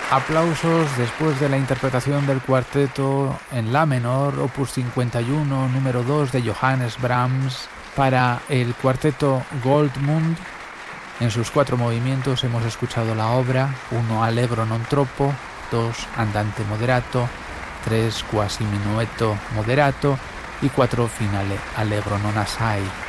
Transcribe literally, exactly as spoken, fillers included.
Aplausos después de la interpretación del cuarteto en la menor, opus cincuenta y uno, número dos de Johannes Brahms, para el cuarteto Goldmund. En sus cuatro movimientos hemos escuchado la obra: uno Allegro non troppo, dos Andante moderato, tres Quasi minuetto moderato y cuatro Finale Allegro non assai.